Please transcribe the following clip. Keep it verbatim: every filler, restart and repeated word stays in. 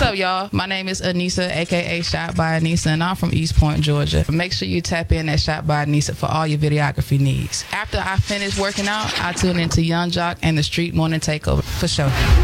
up, y'all? My name is Anissa, aka Shot by Anissa, and I'm from East Point, Georgia. Make sure you tap in at Shot by Anissa for all your videography needs. After I finish working out, I tune into Young Jock and the Street Morning Takeover for sure.